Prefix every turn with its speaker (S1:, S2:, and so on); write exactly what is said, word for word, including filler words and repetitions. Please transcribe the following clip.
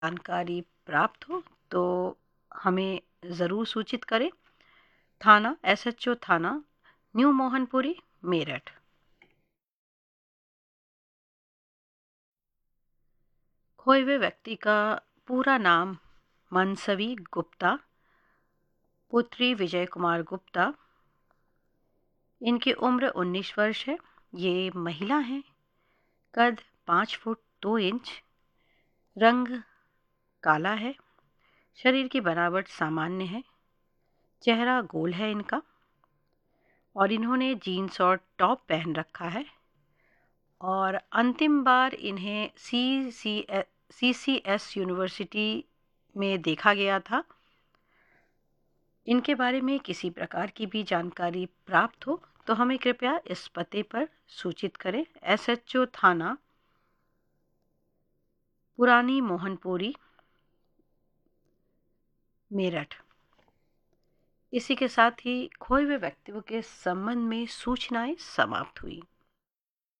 S1: जानकारी प्राप्त हो तो हमें ज़रूर सूचित करें। थाना एसएचओ थाना न्यू मोहनपुरी मेरठ। खोए हुए व्यक्ति का पूरा नाम मनसवी गुप्ता, पुत्री विजय कुमार गुप्ता। इनकी उम्र उन्नीस वर्ष है। ये महिला हैं। कद पाँच फुट दो इंच। रंग काला है। शरीर की बनावट सामान्य है। चेहरा गोल है इनका और इन्होंने जीन्स और टॉप पहन रखा है और अंतिम बार इन्हें सी सी सी सी एस यूनिवर्सिटी में देखा गया था। इनके बारे में किसी प्रकार की भी जानकारी प्राप्त हो तो हमें कृपया इस पते पर सूचित करें। एसएचओ थाना पुरानी मोहनपुरी मेरठ। इसी के साथ ही खोए हुए व्यक्तियों के संबंध में सूचनाएं समाप्त हुई।